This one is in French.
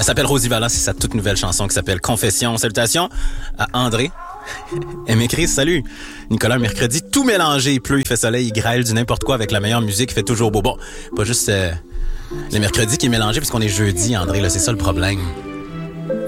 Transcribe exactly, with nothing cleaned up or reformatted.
Elle s'appelle Rosie Vallant, c'est sa toute nouvelle chanson qui s'appelle Confession. Salutations à André. Elle m'écrit, salut, Nicolas, mercredi, tout mélangé, il pleut, il fait soleil, il grêle, du n'importe quoi avec la meilleure musique, il fait toujours beau. Bon, pas juste euh, le mercredi qui est mélangé parce qu'on est jeudi, André, là, c'est ça le problème.